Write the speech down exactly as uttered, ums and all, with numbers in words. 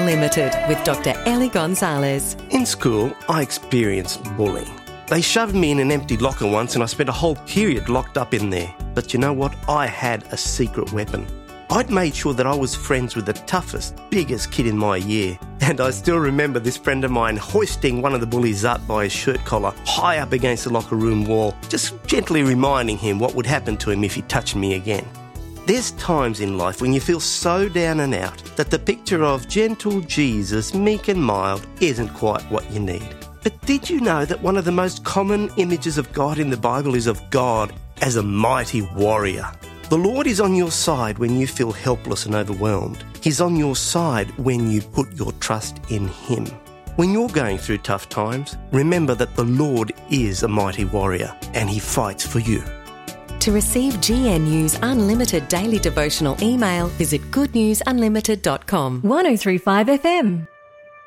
Unlimited with Doctor Ellie Gonzalez. In school, I experienced bullying. They shoved me in an empty locker once and I spent a whole period locked up in there. But you know what? I had a secret weapon. I'd made sure that I was friends with the toughest, biggest kid in my year. And I still remember this friend of mine hoisting one of the bullies up by his shirt collar high up against the locker room wall, just gently reminding him what would happen to him if he touched me again. There's times in life when you feel so down and out that the picture of gentle Jesus, meek and mild, isn't quite what you need. But did you know that one of the most common images of God in the Bible is of God as a mighty warrior? The Lord is on your side when you feel helpless and overwhelmed. He's on your side when you put your trust in Him. When you're going through tough times, remember that the Lord is a mighty warrior and He fights for you. To receive G N U's unlimited daily devotional email, visit good news unlimited dot com. one oh three point five F M.